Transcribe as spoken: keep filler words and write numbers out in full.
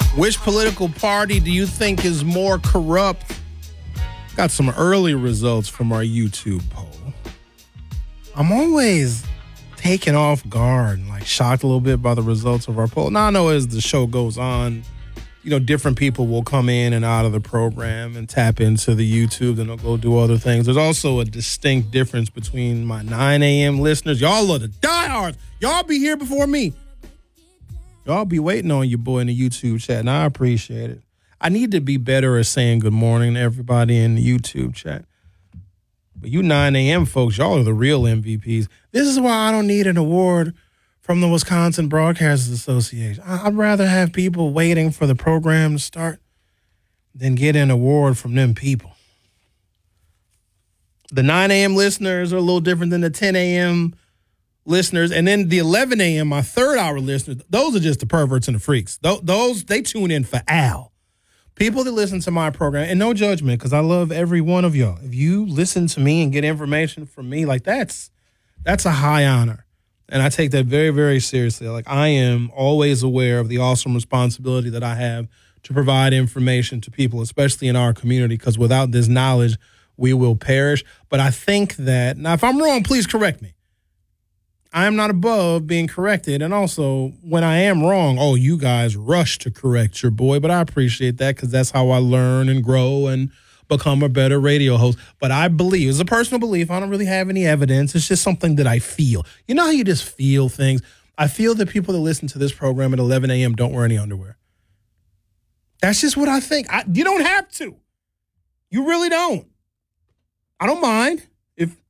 Which political party do you think is more corrupt? Got some early results from our YouTube poll. I'm always taken off guard and like shocked a little bit by the results of our poll. Now I know as the show goes on, you know, different people will come in and out of the program and tap into the YouTube and they'll go do other things. There's also a distinct difference between my nine a.m. listeners. Y'all are the diehards. Y'all be here before me. Y'all be waiting on your boy in the YouTube chat, and I appreciate it. I need to be better at saying good morning to everybody in the YouTube chat. But you nine a.m. folks, y'all are the real M V Ps. This is why I don't need an award from the Wisconsin Broadcasters Association. I'd rather have people waiting for the program to start than get an award from them people. The nine a.m. listeners are a little different than the ten a.m. listeners. And then the eleven a.m., my third hour listeners, those are just the perverts and the freaks. Those, they tune in for Al. People that listen to my program, and no judgment, because I love every one of y'all. If you listen to me and get information from me, like that's that's a high honor. And I take that very, very seriously. Like I am always aware of the awesome responsibility that I have to provide information to people, especially in our community, because without this knowledge, we will perish. But I think that, now if I'm wrong, please correct me. I am not above being corrected. And also, when I am wrong, oh, you guys rush to correct your boy. But I appreciate that because that's how I learn and grow and become a better radio host. But I believe, it's a personal belief, I don't really have any evidence. It's just something that I feel. You know how you just feel things? I feel that people that listen to this program at eleven a.m. don't wear any underwear. That's just what I think. I, you don't have to. You really don't. I don't mind. If